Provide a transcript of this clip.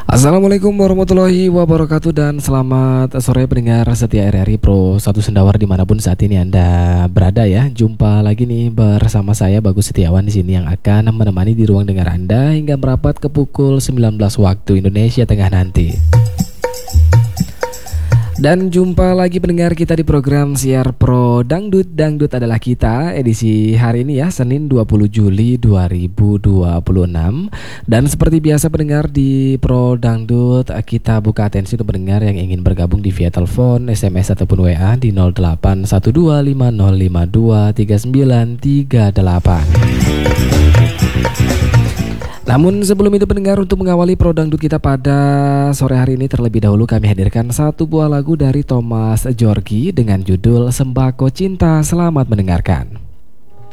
Assalamualaikum warahmatullahi wabarakatuh dan selamat sore pendengar setia RRI Pro 1 Sendawar dimanapun saat ini Anda berada ya. Jumpa lagi nih bersama saya Bagus Setiawan di sini yang akan menemani di ruang dengar Anda hingga merapat ke pukul 19 waktu Indonesia Tengah nanti. Dan jumpa lagi pendengar kita di program Siar Pro Dangdut. Dangdut adalah kita edisi hari ini ya, Senin 20 Juli 2026. Dan seperti biasa pendengar di Pro Dangdut, kita buka atensi untuk pendengar yang ingin bergabung di via telepon, SMS ataupun WA di 081250523938. Namun sebelum itu pendengar, untuk mengawali Pro Dangdut kita pada sore hari ini terlebih dahulu kami hadirkan satu buah lagu dari Thomas Djorghi dengan judul Sembako Cinta. Selamat mendengarkan.